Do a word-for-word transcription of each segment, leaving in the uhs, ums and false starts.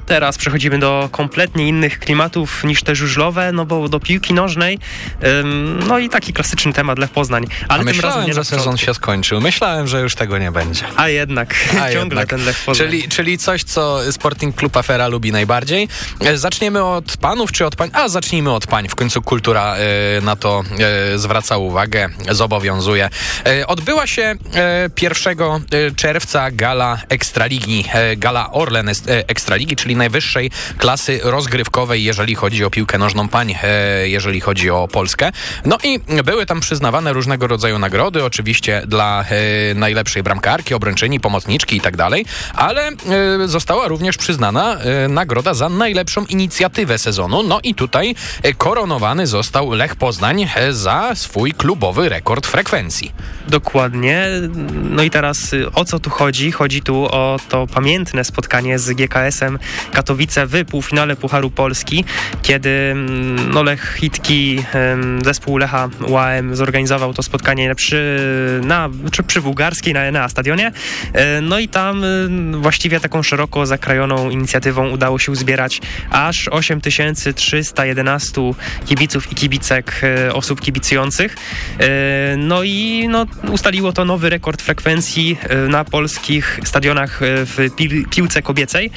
teraz przechodzimy do kompletnie innych klimatów niż te żużlowe, no bo do piłki nożnej, ym, no i taki klasyczny temat Lech Poznań. Ale A tym myślałem, razem nie że na sezon początku. się skończył. Myślałem, że już tego nie będzie. A jednak, A ciągle jednak. ten Lech Poznań. Czyli, czyli coś, co Sporting Club Afera lubi najbardziej. E, Zaczniemy od panów, czy od pań? A, zacznijmy od pań. W końcu kultura e, na to e, zwraca uwagę, zobowiązuje. E, odbyła się e, pierwszego czerwca gala Ekstraligi, e, gala Orlen e, Ekstraligi, czyli najwyższej klasy rozgrywkowej, jeżeli chodzi o piłkę nożną pań, e, jeżeli chodzi o Polskę. No i były tam przyznawane różnego rodzaju nagrody, oczywiście dla e, najlepszej bramkarki, obrończyni, pomocniczki i tak dalej, ale e, została również przyznana e, nagroda za najlepszą inicjatywę sezonu. No i tutaj e, koronowany został Lech Poznań e, za swój klubowy rekord frekwencji. Dokładnie. No i teraz y, o co tu chodzi? Chodzi tu o to pamiętne spotkanie z G K S-em Katowice w półfinale Pucharu Polski, kiedy mm, no Lech Hitki, ym, zespół Lecha U A M zorganizował to spotkanie przy, na, czy przy bułgarskiej na Enea stadionie. Y, no i tam y, właściwie taką szeroko zakrojoną inicjatywą udało się uzbierać aż osiem tysięcy trzysta jedenaście kibiców i kibicek, y, osób kibicujących. Y, no i no, ustaliło to nowy rekord frekwencji y, na polskich stadionach y, w pi- piłce kobiecej.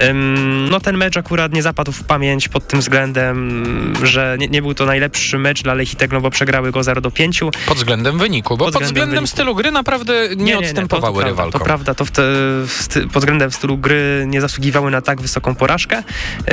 Ym, no ten mecz akurat nie zapadł w pamięć pod tym względem, że nie, nie był to najlepszy mecz dla Lechitek, no bo przegrały go zero do pięciu. Pod względem wyniku, bo pod, Pod względem, względem wyniku. stylu gry naprawdę nie, nie, nie odstępowały nie, to, to rywalkom. Prawda, to prawda, to w te, w sty, pod względem stylu gry nie zasługiwały na tak wysoką porażkę. Yy,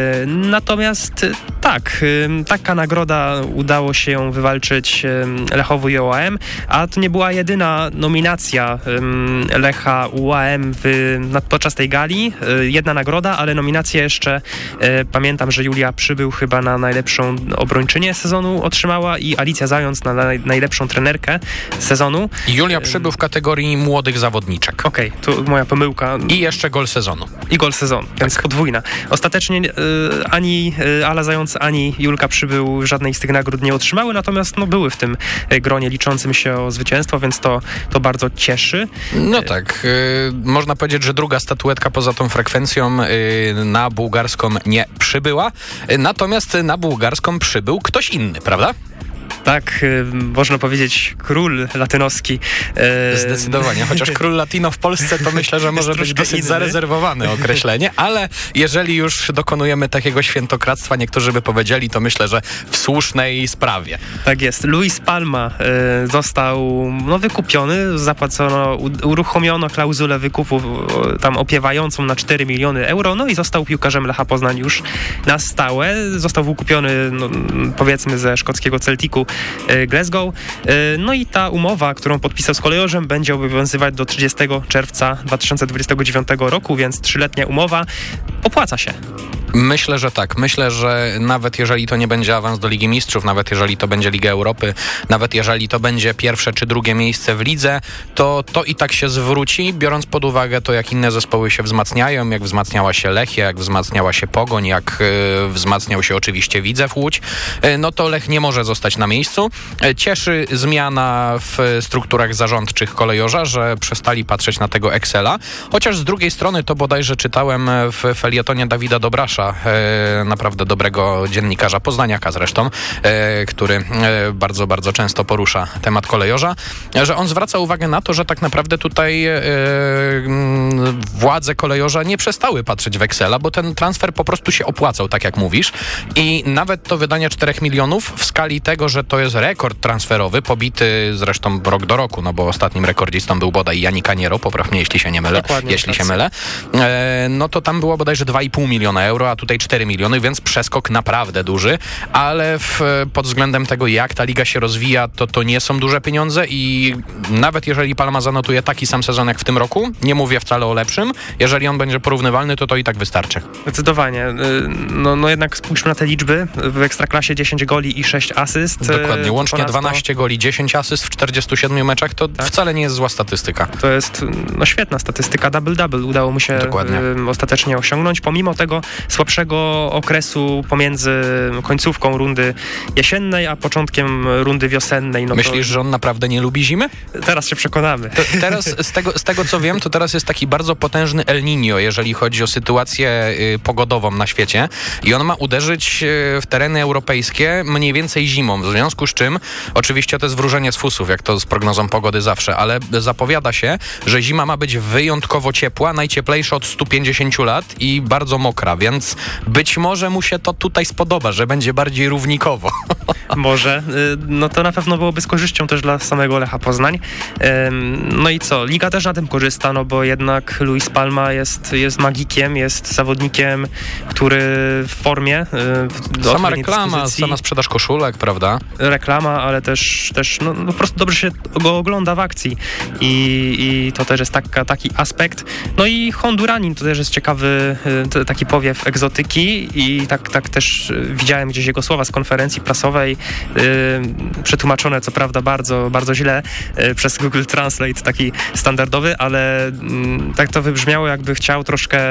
natomiast tak, yy, taka nagroda udało się wywalczyć yy, Lechowi U A M, a to nie była jedyna nominacja yy, Lecha U A M w, na, podczas tej gali. Yy, jedna nagroda, ale nominacje jeszcze, yy, pamiętam, że Julia Przybył chyba na najlepszą obrończynię sezonu otrzymała i Alicja Zając na naj, najlepszą trenerkę sezonu. Julia Przybył w kategorii młodych zawodniczek. Okej, okay, to moja pomyłka. I jeszcze gol sezonu. I gol sezonu, więc tak. podwójna. Ostatecznie y, ani y, Ala Zając, ani Julka Przybył żadnej z tych nagród nie otrzymały, natomiast no, były w tym y, gronie liczącym się o zwycięstwo, więc to, to bardzo cieszy. No tak, y, można powiedzieć, że druga statuetka poza tą frekwencją y, na bułgarską nie przybyła, y, natomiast na bułgarską przybył ktoś inny, prawda? Tak, y, można powiedzieć król latynoski. Y, Zdecydowanie, chociaż król latino w Polsce to myślę, że może być dosyć inny. zarezerwowane określenie, ale jeżeli już dokonujemy takiego świętokradztwa, niektórzy by powiedzieli, to myślę, że w słusznej sprawie. Tak jest. Luis Palma y, został no, wykupiony, zapłacono, u, uruchomiono klauzulę wykupu y, tam opiewającą na cztery miliony euro, no i został piłkarzem Lecha Poznań już na stałe. Został wykupiony no, powiedzmy ze szkockiego Celticu Glasgow. No i ta umowa, którą podpisał z Kolejorzem, będzie obowiązywać do trzydziestego czerwca dwa tysiące dwudziestego dziewiątego roku, więc trzyletnia umowa opłaca się. Myślę, że tak. Myślę, że nawet jeżeli to nie będzie awans do Ligi Mistrzów, nawet jeżeli to będzie Liga Europy, nawet jeżeli to będzie pierwsze czy drugie miejsce w lidze, to to i tak się zwróci, biorąc pod uwagę to, jak inne zespoły się wzmacniają, jak wzmacniała się Lechia, jak wzmacniała się Pogoń, jak y, wzmacniał się oczywiście Widzew Łódź, y, no to Lech nie może zostać na miejscu. Y, cieszy zmiana w strukturach zarządczych Kolejorza, że przestali patrzeć na tego Excela, chociaż z drugiej strony to bodajże czytałem w felietonie Dawida Dobrasza, E, naprawdę dobrego dziennikarza, poznaniaka zresztą, e, który e, bardzo, bardzo często porusza temat Kolejorza, że on zwraca uwagę na to, że tak naprawdę tutaj e, władze Kolejorza nie przestały patrzeć w Excela, bo ten transfer po prostu się opłacał, tak jak mówisz, i nawet to wydanie czterech milionów w skali tego, że to jest rekord transferowy, pobity zresztą rok do roku, no bo ostatnim rekordzistą był bodaj Janik Aniero, popraw mnie, jeśli się nie mylę, Dokładnie, jeśli tak. się mylę, e, no to tam było bodajże dwa i pół miliona euro, a tutaj cztery miliony, więc przeskok naprawdę duży, ale w, pod względem tego, jak ta liga się rozwija, to to nie są duże pieniądze i nawet jeżeli Palma zanotuje taki sam sezon jak w tym roku, nie mówię wcale o lepszym, jeżeli on będzie porównywalny, to to i tak wystarczy. Zdecydowanie. No, no jednak spójrzmy na te liczby. W Ekstraklasie dziesięć goli i sześć asyst. Dokładnie, łącznie Ponadto dwanaście goli, dziesięć asyst w czterdziestu siedmiu meczach, to tak. Wcale nie jest zła statystyka. To jest no, świetna statystyka, double-double udało mu się y, ostatecznie osiągnąć, pomimo tego słabszego okresu pomiędzy końcówką rundy jesiennej, a początkiem rundy wiosennej. No Myślisz, to... że on naprawdę nie lubi zimy? Teraz się przekonamy. To teraz z tego, z tego co wiem, to teraz jest taki bardzo potężny El Niño, jeżeli chodzi o sytuację y, pogodową na świecie i on ma uderzyć y, w tereny europejskie mniej więcej zimą, w związku z czym oczywiście to jest wróżenie z fusów, jak to z prognozą pogody zawsze, ale zapowiada się, że zima ma być wyjątkowo ciepła, najcieplejsza od stu pięćdziesięciu lat i bardzo mokra, więc być może mu się to tutaj spodoba, że będzie bardziej równikowo. Może. No to na pewno byłoby z korzyścią też dla samego Lecha Poznań. No i co? Liga też na tym korzysta, no bo jednak Luis Palma jest, jest magikiem, jest zawodnikiem, który w formie. W sama reklama, sama sprzedaż koszulek, prawda? Reklama, ale też, też no, no po prostu dobrze się go ogląda w akcji i, i to też jest taka, taki aspekt. No i Honduranin to też jest ciekawy taki powiew egzotyki i tak, tak też widziałem gdzieś jego słowa z konferencji prasowej, yy, przetłumaczone co prawda bardzo, bardzo źle yy, przez Google Translate, taki standardowy, ale yy, tak to wybrzmiało, jakby chciał troszkę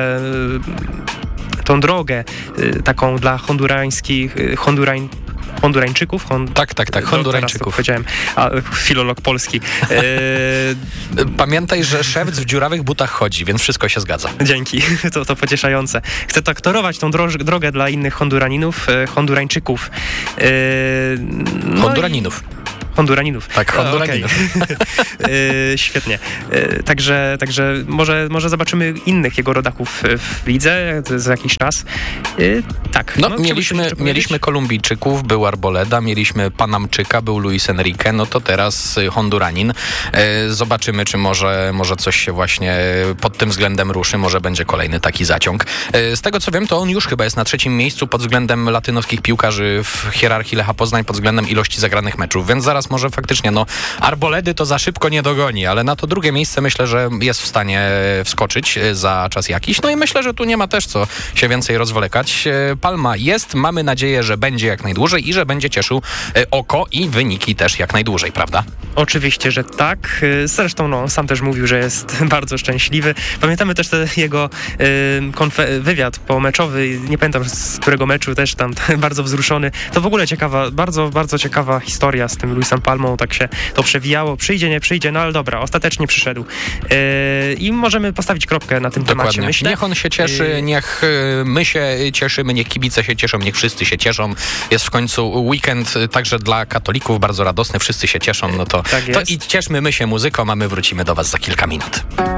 yy, tą drogę yy, taką dla hondurańskich, yy, Hondurań Hondurańczyków? Hon... Tak, tak, tak, Hondurańczyków. Powiedziałem, a filolog polski. E... Pamiętaj, że szewc w dziurawych butach chodzi, więc wszystko się zgadza. Dzięki, to, to pocieszające. Chcę tak torować tą droż- drogę dla innych Honduraninów, e, Hondurańczyków. E... No Honduraninów. I... Honduraninów. Tak, Honduraninów. Okay. yy, świetnie. Yy, także także może, może zobaczymy innych jego rodaków w lidze za jakiś czas. Yy, tak. No, no mieliśmy, mieliśmy Kolumbijczyków, był Arboleda, mieliśmy Panamczyka, był Luis Enrique, no to teraz Honduranin. Yy, zobaczymy, czy może, może coś się właśnie pod tym względem ruszy, może będzie kolejny taki zaciąg. Yy, z tego co wiem, to on już chyba jest na trzecim miejscu pod względem latynoskich piłkarzy w hierarchii Lecha Poznań, pod względem ilości zagranych meczów, więc zaraz może faktycznie, no Arboledy to za szybko nie dogoni, ale na to drugie miejsce myślę, że jest w stanie wskoczyć za czas jakiś. No i myślę, że tu nie ma też co się więcej rozwlekać. Palma jest, mamy nadzieję, że będzie jak najdłużej i że będzie cieszył oko i wyniki też jak najdłużej, prawda? Oczywiście, że tak. Zresztą no, sam też mówił, że jest bardzo szczęśliwy. Pamiętamy też te jego y, konfe- wywiad pomeczowy, nie pamiętam z którego meczu, też tam bardzo wzruszony. To w ogóle ciekawa, bardzo, bardzo ciekawa historia z tym Luisem Palmą, tak się to przewijało. Przyjdzie, nie przyjdzie, no ale dobra, ostatecznie przyszedł. Yy, I możemy postawić kropkę na tym Dokładnie. temacie, myślę. Niech on się cieszy, yy... niech my się cieszymy, niech kibice się cieszą, niech wszyscy się cieszą. Jest w końcu weekend także dla katolików bardzo radosny, wszyscy się cieszą, no to, tak to i cieszmy my się muzyką, a my wrócimy do was za kilka minut.